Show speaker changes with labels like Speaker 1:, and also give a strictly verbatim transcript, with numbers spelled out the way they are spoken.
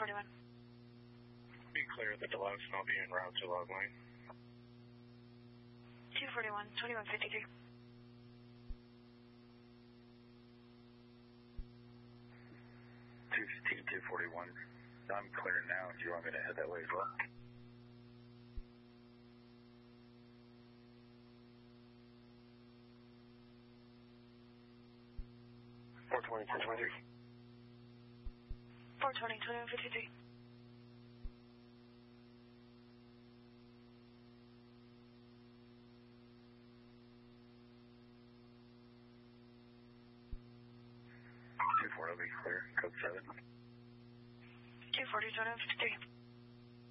Speaker 1: forty-one.
Speaker 2: Be clear that the logs will not be en route to log line.
Speaker 1: two forty-one, twenty-one fifty-three.
Speaker 3: two fifteen, two forty-one. I'm clear now. Do you want me to head that way as well?
Speaker 2: four twenty, two twenty-three.
Speaker 1: four twenty, twenty-one fifty-three.
Speaker 3: two forty will be clear. Code seven.
Speaker 1: two forty, twenty-one fifty-three.